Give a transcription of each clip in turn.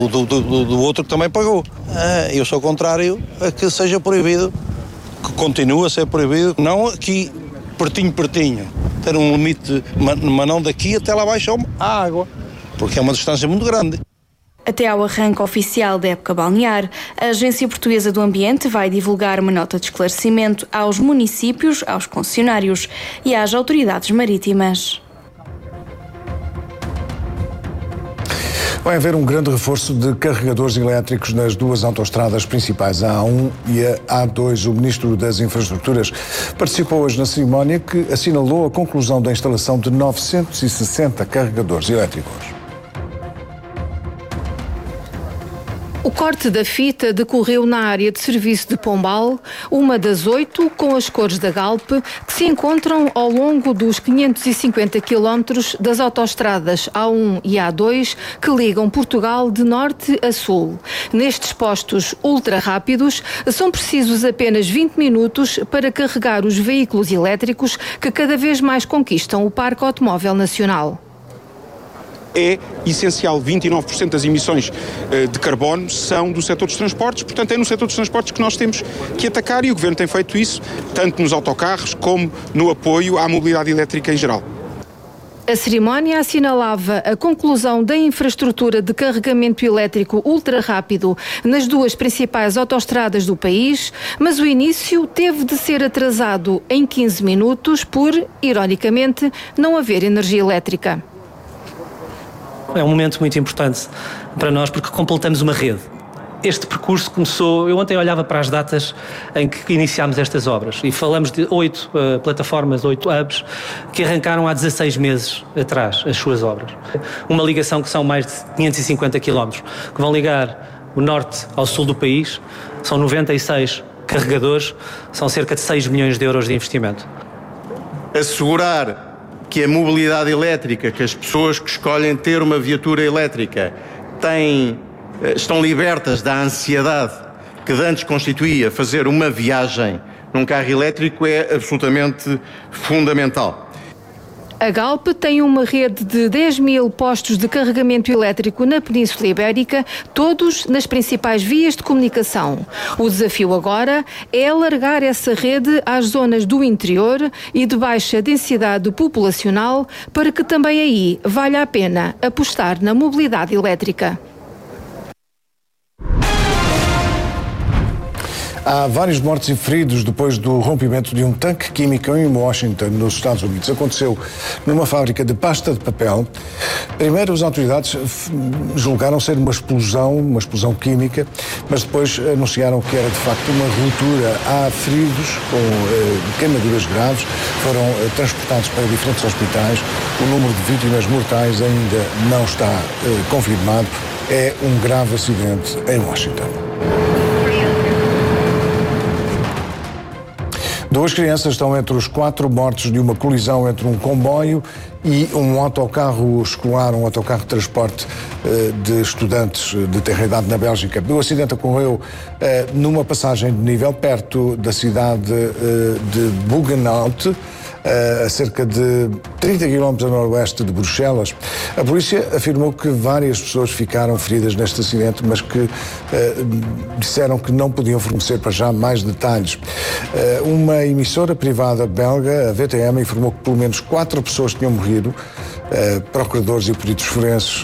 do outro que também pagou. Eu sou contrário a que seja proibido, que continue a ser proibido, não aqui pertinho, ter um limite, mas não daqui até lá abaixo a água, porque é uma distância muito grande. Até ao arranque oficial da época balnear, a Agência Portuguesa do Ambiente vai divulgar uma nota de esclarecimento aos municípios, aos concessionários e às autoridades marítimas. Vai haver um grande reforço de carregadores elétricos nas duas autoestradas principais, a A1 e a A2. O Ministro das Infraestruturas participou hoje na cerimónia que assinalou a conclusão da instalação de 960 carregadores elétricos. O corte da fita decorreu na área de serviço de Pombal, uma das 8 com as cores da Galp, que se encontram ao longo dos 550 quilómetros das autoestradas A1 e A2 que ligam Portugal de norte a sul. Nestes postos ultra rápidos, são precisos apenas 20 minutos para carregar os veículos elétricos que cada vez mais conquistam o parque automóvel nacional. É essencial, 29% das emissões de carbono são do setor dos transportes, portanto é no setor dos transportes que nós temos que atacar e o Governo tem feito isso, tanto nos autocarros como no apoio à mobilidade elétrica em geral. A cerimónia assinalava a conclusão da infraestrutura de carregamento elétrico ultra rápido nas duas principais autoestradas do país, mas o início teve de ser atrasado em 15 minutos por, ironicamente, não haver energia elétrica. É um momento muito importante para nós porque completamos uma rede. Este percurso começou, eu ontem olhava para as datas em que iniciámos estas obras e falamos de 8 plataformas, 8 hubs que arrancaram há 16 meses atrás as suas obras. Uma ligação que são mais de 550 quilómetros, que vão ligar o norte ao sul do país, são 96 carregadores, são cerca de 6 milhões de euros de investimento. Assegurar que a mobilidade elétrica, que as pessoas que escolhem ter uma viatura elétrica estão libertas da ansiedade que antes constituía fazer uma viagem num carro elétrico é absolutamente fundamental. A Galp tem uma rede de 10 mil postos de carregamento elétrico na Península Ibérica, todos nas principais vias de comunicação. O desafio agora é alargar essa rede às zonas do interior e de baixa densidade populacional para que também aí valha a pena apostar na mobilidade elétrica. Há vários mortos e feridos depois do rompimento de um tanque químico em Washington, nos Estados Unidos. Aconteceu numa fábrica de pasta de papel. Primeiro, as autoridades julgaram ser uma explosão química, mas depois anunciaram que era de facto uma ruptura. Há feridos com queimaduras graves, foram transportados para diferentes hospitais. O número de vítimas mortais ainda não está confirmado. É um grave acidente em Washington. 2 crianças estão entre os 4 mortos de uma colisão entre um comboio e um autocarro escolar, um autocarro de transporte de estudantes de tenra idade na Bélgica. O acidente ocorreu numa passagem de nível perto da cidade de Buggenhout, a cerca de 30 km a noroeste de Bruxelas. A polícia afirmou que várias pessoas ficaram feridas neste acidente, mas que disseram que não podiam fornecer para já mais detalhes. Uma emissora privada belga, a VTM, informou que pelo menos 4 pessoas tinham morrido. Procuradores e peritos forenses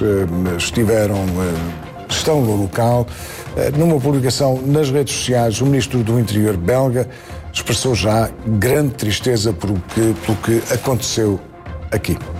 estão no local. Numa publicação nas redes sociais, o ministro do Interior belga expressou já grande tristeza pelo que aconteceu aqui.